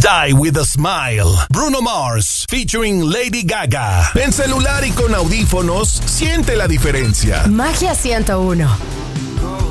Die with a Smile, Bruno Mars, featuring Lady Gaga. En celular y con audífonos, siente la diferencia. Magia 101.